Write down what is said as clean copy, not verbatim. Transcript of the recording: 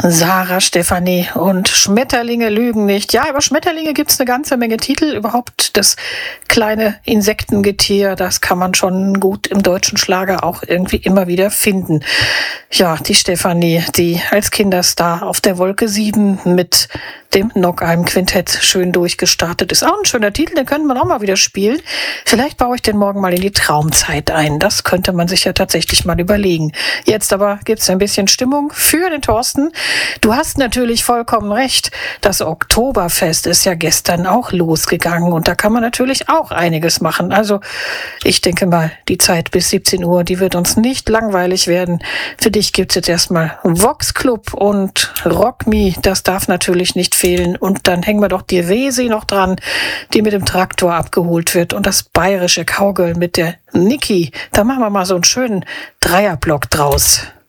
Sarah Stefanie und Schmetterlinge lügen nicht. Ja, über Schmetterlinge gibt's eine ganze Menge Titel. Überhaupt das kleine Insektengetier, das kann man schon gut im deutschen Schlager auch irgendwie immer wieder finden. Ja, die Stefanie, die als Kinderstar auf der Wolke 7 mit dem Nockheim-Quintett schön durchgestartet ist. Auch ein schöner Titel, den könnte man auch mal wieder spielen. Vielleicht baue ich den morgen mal in die Traumzeit ein. Das könnte man sich ja tatsächlich mal überlegen. Jetzt aber gibt's ein bisschen Stimmung für den Thorsten. Du hast natürlich vollkommen recht. Das Oktoberfest ist ja gestern auch losgegangen und da kann man natürlich auch einiges machen. Also ich denke mal, die Zeit bis 17 Uhr, die wird uns nicht langweilig werden. Für dich gibt's jetzt erstmal Vox Club und Rock Me. Das darf natürlich nicht fehlen. Und dann hängen wir doch die Resi noch dran, die mit dem Traktor abgeholt wird und das bayerische Cowgirl mit der Niki. Da machen wir mal so einen schönen Dreierblock draus.